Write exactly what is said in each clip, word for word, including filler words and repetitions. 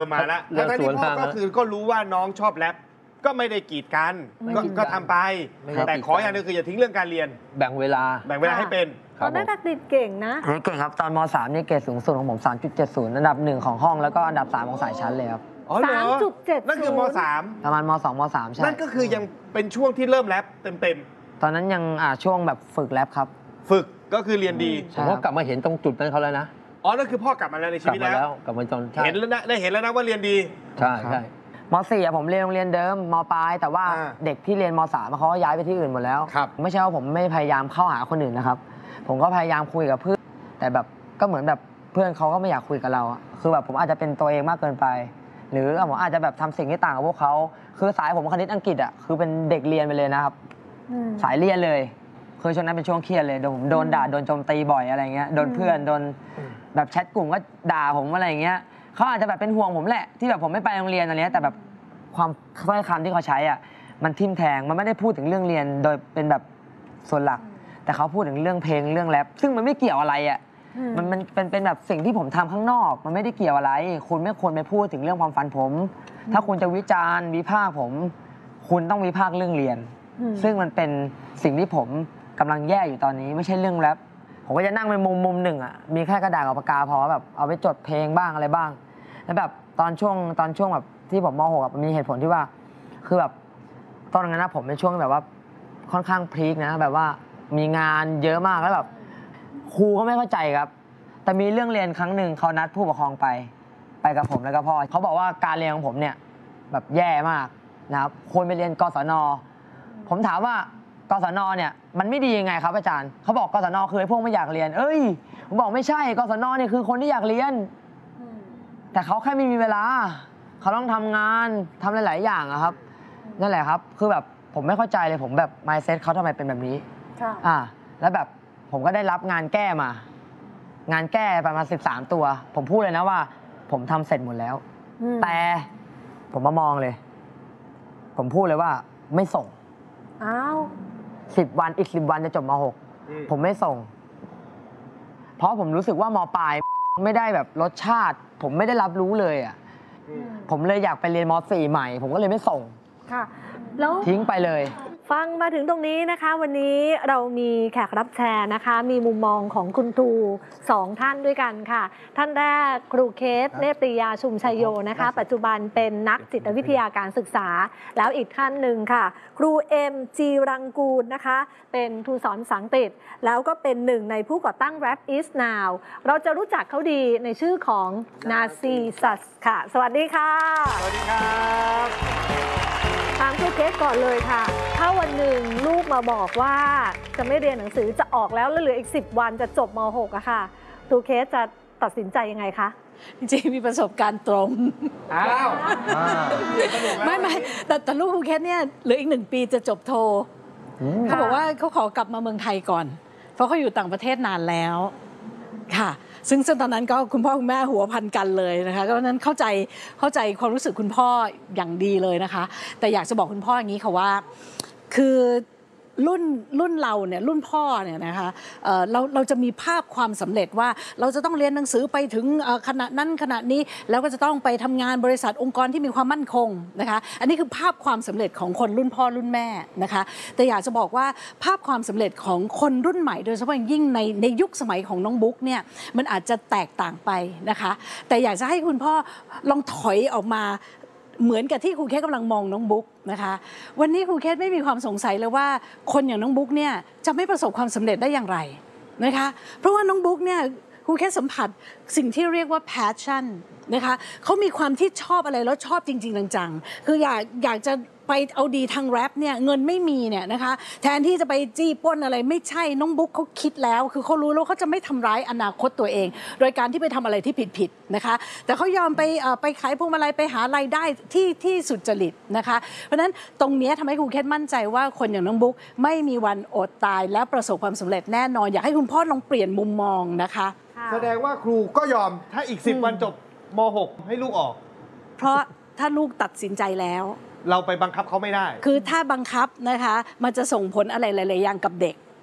มาแล้วทั้งที่พ่อก็คือก็รู้ว่าน้องชอบแรปก็ไม่ได้กีดกันก็ทำไปแต่ขออย่างนึงคืออย่าทิ้งเรื่องการเรียนแบ่งเวลาแบ่งเวลาให้เป็นตอนนั้นอังกฤษเก่งนะเก่งครับตอนม .สาม นี่เกรดสูงสุดของผม สามจุดเจ็ดศูนย์ อันดับหนึ่งของห้องแล้วก็อันดับสามของสายชั้นเลยครับสามจุดเจ็ดนั่นคือม .สามประมาณม .สอง ม .สาม ใช่นั่นก็คือยังเป็นช่วงที่เริ่มแรปเต็มๆตอนนั้นยังอ่าช่วงแบบฝึกแรปครับฝึกก็คือเรียนดีผมก็กลับมาเห็นตรงจุดนั้นเขาแล้วนะอ๋อนั่นคือพ่อกลับมาแล้วในชีวิตแล้วกลับมาจนเห็นแล้วนะได้เห็นแล้วนะว่าเรียนดีใช่ใช่ม .สี่ ผมเรียนโรงเรียนเดิมมปลายแต่ว่าเด็กที่เรียนม .สาม เขาย้ายไปที่อื่นหมดแล้วไม่ใช่ว่าผมไม่พยายามเข้าหาคนอื่นนะครับผมก็พยายามคุยกับเพื่อนแต่แบบก็เหมือนแบบเพื่อนเขาก็ไม่อยากคุยกับเราคือแบบผมอาจจะเป็นตัวเองมากเกินไปหรือผมอาจจะแบบทำสิ่งที่ต่างกับพวกเขาคือสายผมคณิตอังกฤษอ่ะคือเป็นเด็กเรียนไปเลยนะครับสายเรียนเลยคือช่วงนั้นเป็นช่วงเครียดเลยโดนผมโดนด่าโดนโจมตีบ่อยอะไรเงี้ยโดนเพื่อนโดนแบบแชทกลุ่มก็ด่าผมอะไรเงี้ยเขาอาจจะแบบเป็นห่วงผมแหละที่แบบผมไม่ไปโรงเรียนอะไรเงี้ยแต่แบบความถ้อยคำที่เขาใช้อ่ะมันทิ่มแทงมันไม่ได้พูดถึงเรื่องเรียนโดยเป็นแบบส่วนหลักแต่เขาพูดถึงเรื่องเพลงเรื่องแรปซึ่งมันไม่เกี่ยวอะไรอ่ะมันมันเป็นเป็นแบบสิ่งที่ผมทำข้างนอกมันไม่ได้เกี่ยวอะไรคุณไม่ควรไปพูดถึงเรื่องความฝันผมถ้าคุณจะวิจารณ์วิพากษ์ผมคุณต้องวิพากษ์เรื่องเรียนซึ่งมันเป็นสิ่งที่ผมกำลังแย่อยู่ตอนนี้ไม่ใช่เรื่องแรปผมก็จะนั่งเป็นมุมมุมหนึ่งอ่ะมีแค่กระดาษกับปากกาพอแบบเอาไปจดเพลงบ้างอะไรบ้างแล้วแบบตอนช่วงตอนช่วงแบบที่ผมม .หก มีเหตุผลที่ว่าคือแบบตอนนั้นนะผมเป็นช่วงแบบว่าค่อนข้างพีคนะแบบว่ามีงานเยอะมากแล้วแบบครูก็ไม่เข้าใจครับแต่มีเรื่องเรียนครั้งหนึ่งเขานัดผู้ปกครองไปไปกับผมแล้วก็พ่อเขาบอกว่าการเรียนของผมเนี่ยแบบแย่มากนะครับควรไปเรียนกศน.ผมถามว่ากศน.เนี่ยมันไม่ดียังไงครับอาจารย์เขาบอกกศน.คือไอ้พวกไม่อยากเรียนเอ้ยผมบอกไม่ใช่กศน.เนี่ยคือคนที่อยากเรียนแต่เขาแค่ไม่มีเวลาเขาต้องทำงานทำหลายๆอย่างอะครับนั่นแหละครับคือแบบผมไม่เข้าใจเลยผมแบบ mindset เขาทำไมเป็นแบบนี้อ่าแล้วแบบผมก็ได้รับงานแก้มางานแก้ประมาณสิบสามตัวผมพูดเลยนะว่าผมทำเสร็จหมดแล้วแต่ผมมามองเลยผมพูดเลยว่าไม่ส่งอ้าวสิบวันอีกสิบวันจะจบม .หก ผมไม่ส่งเพราะผมรู้สึกว่ามปลายไม่ได้แบบรสชาติผมไม่ได้รับรู้เลยอ่ะผมเลยอยากไปเรียนม .สี่ ใหม่ผมก็เลยไม่ส่งค่ะแล้วทิ้งไปเลยฟังมาถึงตรงนี้นะคะวันนี้เรามีแขกรับแชร์นะคะมีมุมมองของคุณครูสองท่านด้วยกันค่ะท่านแรกครูเคสเนตยาชุมชัยโยนะคะปัจจุบันเป็นนักจิตวิทยาการศึกษาแล้วอีกท่านหนึ่งค่ะครูเอ็มจีรังกูลนะคะเป็นครูสอนภาษาอังกฤษแล้วก็เป็นหนึ่งในผู้ก่อตั้ง Rap is Now เราจะรู้จักเขาดีในชื่อของนาซีซัสค่ะสวัสดีค่ะสวัสดีครับถามครูเคสก่อนเลยค่ะถ้าวันหนึ่งลูกมาบอกว่าจะไม่เรียนหนังสือจะออกแล้วแล้วเหลืออีกสิบวันจะจบม .หก อะค่ะครูเคสจะตัดสินใจยังไงคะจริงๆมีประสบการณ์ตรงอ้าวไม่ไม่แต่แต่ลูกครูเคสเนี่ยเหลืออีกหนึ่งปีจะจบโทเขาบอกว่าเขาขอกลับมาเมืองไทยก่อนเพราะเขาอยู่ต่างประเทศนานแล้วค่ะซึ่งซึ่งตอนนั้นก็คุณพ่อคุณแม่หัวพันกันเลยนะคะก็นั้นเข้าใจเข้าใจความรู้สึกคุณพ่ออย่างดีเลยนะคะแต่อยากจะบอกคุณพ่ออย่างนี้ค่ะว่าคือรุ่นรุ่นเราเนี่ยรุ่นพ่อเนี่ยนะคะเอ่อเราเราจะมีภาพความสำเร็จว่าเราจะต้องเรียนหนังสือไปถึงขณะนั้นขณะนี้แล้วก็จะต้องไปทำงานบริษัทองค์กรที่มีความมั่นคงนะคะอันนี้คือภาพความสำเร็จของคนรุ่นพ่อรุ่นแม่นะคะแต่อยากจะบอกว่าภาพความสำเร็จของคนรุ่นใหม่โดยเฉพาะอย่างยิ่งในในยุคสมัยของน้องบุ๊กเนี่ยมันอาจจะแตกต่างไปนะคะแต่อยากจะให้คุณพ่อลองถอยออกมาเหมือนกับที่ครูเคสกำลังมองน้องบุ๊กนะคะวันนี้ครูเคสไม่มีความสงสัยเลยว่าคนอย่างน้องบุ๊กเนี่ยจะไม่ประสบความสำเร็จได้อย่างไรนะคะเพราะว่าน้องบุ๊กเนี่ยครูเคสสัมผัสสิ่งที่เรียกว่า passion นะคะเขามีความที่ชอบอะไรแล้วชอบจริงๆจังๆคืออยากอยากจะไปเอาดีทางแรปเนี่ยเงินไม่มีเนี่ยนะคะแทนที่จะไปจี้ป้นอะไรไม่ใช่น้องบุ๊กเขาคิดแล้วคือเขารู้แล้วเขาจะไม่ทำร้ายอนาคตตัวเองโดยการที่ไปทำอะไรที่ผิดๆนะคะแต่เขายอมไปไปขายพวงมาลัยไปหารายได้ที่ที่สุจริตนะคะเพราะฉะนั้นตรงนี้ทำให้ครูเคสมั่นใจว่าคนอย่างน้องบุ๊กไม่มีวันอดตายและประสบความสำเร็จแน่นอนอยากให้คุณพ่อลองเปลี่ยนมุมมองนะคะแสดงว่าครูก็ยอมถ้าอีกสิบวันจบม .หก ให้ลูกออกเพราะถ้าลูกตัดสินใจแล้วเราไปบังคับเขาไม่ได้คือถ้าบังคับนะคะมันจะส่งผลอะไรหลายๆอย่างกับเด็ก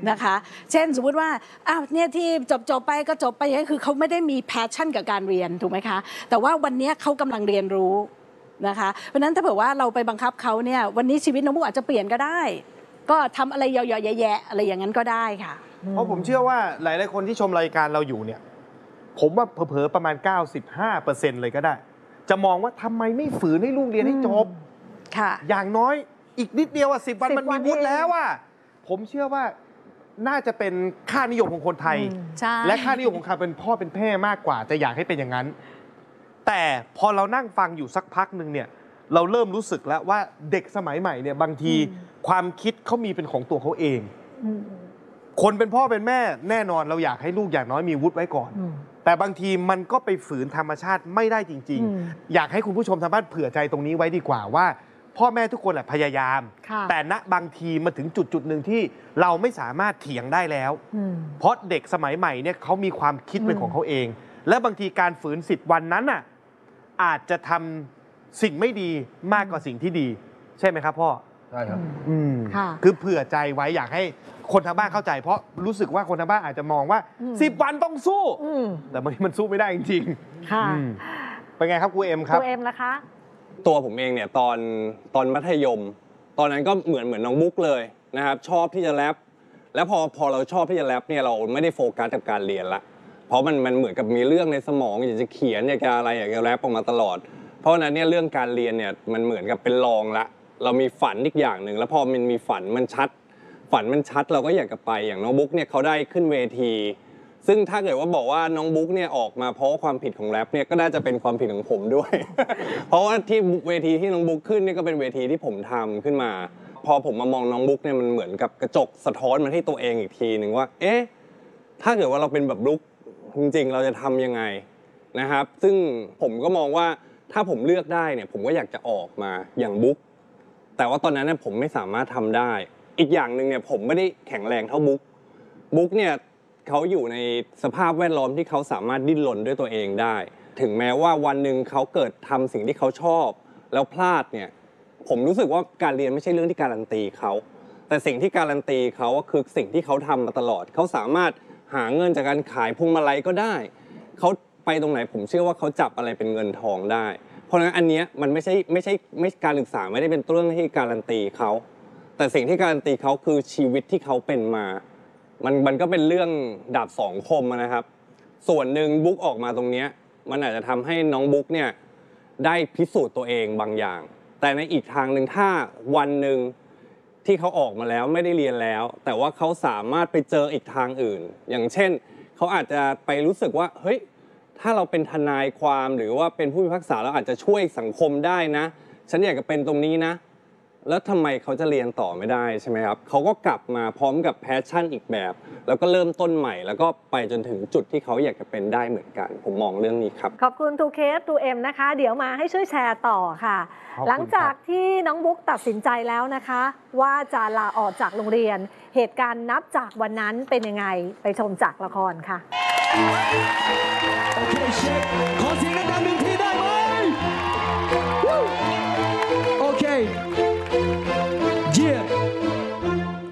นะคะ เช่นสมมุติว่าอ้าวเนี่ยที่จบจบไปก็จบไปอย่างนี้คือเขาไม่ได้มีแพชชั่นกับการเรียนถูกไหมคะแต่ว่าวันนี้เขากำลังเรียนรู้นะคะเพราะฉะนั้นถ้าเผื่อว่าเราไปบังคับเขาเนี่ยวันนี้ชีวิตน้องมุกอาจจะเปลี่ยนก็ได้ ก็ทำอะไรเยอะๆแยะๆอะไรอย่างนั้นก็ได้ค่ะเพราะผมเชื่อว่าหลายๆคนที่ชมรายการเราอยู่เนี่ยผมว่าเผลอๆประมาณ เก้าสิบห้าเปอร์เซ็นต์ เลยก็ได้ จะมองว่าทำไมไม่ฝืนให้ลูกเรียนให้จบค่ะอย่างน้อยอีกนิดเดียวอ่ะสิบวันสิบมันมีวันวุฒิเองแล้วอ่ะผมเชื่อว่าน่าจะเป็นค่านิยมของคนไทยใช่และค่านิยมของเขาเป็นพ่อเป็นแม่มากกว่าจะอยากให้เป็นอย่างนั้น แต่พอเรานั่งฟังอยู่สักพักหนึ่งเนี่ยเราเริ่มรู้สึกแล้วว่าเด็กสมัยใหม่เนี่ยบางทีความคิดเขามีเป็นของตัวเขาเองอืมคนเป็นพ่อเป็นแม่แน่นอนเราอยากให้ลูกอย่างน้อยมีวุฒิไว้ก่อนอืมแต่บางทีมันก็ไปฝืนธรรมชาติไม่ได้จริงอืมๆ อยากให้คุณผู้ชมทางบ้านเผื่อใจตรงนี้ไว้ดีกว่าว่า พ่อแม่ทุกคนแหละพยายามค่ะแต่ณบางทีมาถึงจุดจุดหนึ่งที่เราไม่สามารถเถียงได้แล้วอืมเพราะเด็กสมัยใหม่เนี่ยเขามีความคิดเป็นของเขาเอง และบางทีการฝืนสิบวันนั้นน่ะอาจจะทำสิ่งไม่ดีมากกว่าสิ่งที่ดี ใช่ไหมครับพ่อใช่ครับอืมค่ะคือเผื่อใจไว้อยากให้คนทางบ้านเข้าใจ เพราะรู้สึกว่าคนทางบ้านอาจจะมองว่าอืมสิบวันต้องสู้อืมแต่บางทีมันสู้ไม่ได้จริงค่ะๆอืมเป็นไงครับครูเอ็มครับตัวเอ็มนะคะตัวผมเองเนี่ยตอนตอนมัธยม ตอนนั้นก็เหมือนเหมือนน้องบุ๊กเลยนะครับชอบที่จะแรปแล้วพอพอเราชอบที่จะแรปเนี่ยเราไม่ได้โฟกัสกับการเรียนละเพราะมันมันเหมือนกับมีเรื่องในสมองอยากจะเขียนอยากจะอะไรอยากจะแรปออกมาตลอด เพราะฉะนั้นเนี่ยเรื่องการเรียนเนี่ยมันเหมือนกับเป็นรองละเรามีฝันอีกอย่างหนึ่งแล้วพอมันมีฝันมันชัด ฝันมันชัดเราก็อยากจะไปอย่างน้องบุ๊กเนี่ยเขาได้ขึ้นเวที ซึ่งถ้าเกิดว่าบอกว่าน้องบุ๊กเนี่ยออกมาเพราะความผิดของแรปเนี่ยก็น่าจะเป็นความผิดของผมด้วย เพราะว่าที่เวทีที่น้องบุ๊กขึ้นเนี่ยก็เป็นเวทีที่ผมทำขึ้นมา พอผมมามองน้องบุ๊กเนี่ยมันเหมือนกับกระจกสะท้อนมาที่ตัวเองอีกทีหนึ่งว่าเอ๊ะถ้าเกิดว่าเราเป็นแบบบุ๊กจริงๆเราจะทำยังไงนะครับซึ่งผมก็มองว่าถ้าผมเลือกได้เนี่ยผมก็อยากจะออกมาอย่างบุ๊กแต่ว่าตอนนั้นเนี่ยผมไม่สามารถทำได้อีกอย่างหนึ่งเนี่ยผมไม่ได้แข็งแรงเท่าบุ๊กบุ๊กเนี่ยเขาอยู่ในสภาพแวดล้อมที่เขาสามารถดิ้นรนด้วยตัวเองได้ถึงแม้ว่าวันหนึ่งเขาเกิดทำสิ่งที่เขาชอบแล้วพลาดเนี่ยผมรู้สึกว่าการเรียนไม่ใช่เรื่องที่การันตีเขาแต่สิ่งที่การันตีเขาก็คือสิ่งที่เขาทำมาตลอดเขาสามารถหาเงินจากการขายพวงมาลัยก็ได้เขาไปตรงไหนผมเชื่อว่าเขาจับอะไรเป็นเงินทองได้เพราะฉะนั้นอันเนี้ยมันไม่ใช่ไม่ใช่ไม่การศึกษาไม่ได้เป็นเรื่องที่การันตีเขาแต่สิ่งที่การันตีเขาคือชีวิตที่เขาเป็นมามันมันก็เป็นเรื่องดาบสองคมนะครับส่วนหนึ่งบุ๊กออกมาตรงเนี้ยมันอาจจะทำให้น้องบุ๊กเนี่ยได้พิสูจน์ตัวเองบางอย่างแต่ในอีกทางหนึ่งถ้าวันหนึ่งที่เขาออกมาแล้วไม่ได้เรียนแล้วแต่ว่าเขาสามารถไปเจออีกทางอื่นอย่างเช่นเขาอาจจะไปรู้สึกว่าเฮ้ยถ้าเราเป็นทนายความหรือว่าเป็นผู้พิพากษาเราอาจจะช่วยสังคมได้นะฉันอยากจะเป็นตรงนี้นะแล้วทำไมเขาจะเรียนต่อไม่ได้ใช่ไหมครับเขาก็กลับมาพร้อมกับแพชชั่นอีกแบบแล้วก็เริ่มต้นใหม่แล้วก็ไปจนถึงจุดที่เขาอยากจะเป็นได้เหมือนกันผมมองเรื่องนี้ครับขอบคุณทูเคสทูเอ็มนะคะ เดี๋ยวมาให้ช่วยแชร์ต่อค่ะขอบคุณครับหลังจากที่น้องบุ๊กตัดสินใจแล้วนะคะ ว่าจะลาออกจากโรงเรียน เหตุการณ์นับจากวันนั้นเป็นยังไงไปชมจากละครค่ะ